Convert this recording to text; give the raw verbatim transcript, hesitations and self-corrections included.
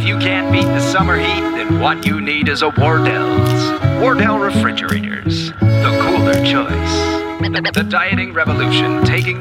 If you can't beat the summer heat, then what you need is a Wardell's. Wardell Refrigerators, the cooler choice. The dieting revolution taking